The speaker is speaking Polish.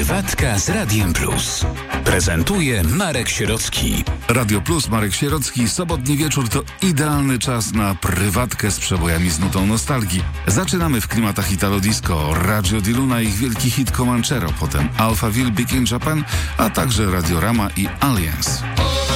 Prywatka z Radiem Plus. Prezentuje Marek Sierocki. Radio Plus, Marek Sierocki. Sobotni wieczór to idealny czas na prywatkę z przebojami z nutą nostalgii. Zaczynamy w klimatach Italo Disco, Radio di Luna i ich wielki hit Comanchero, potem Alphaville, Big in Japan, a także Radiorama i Alliance.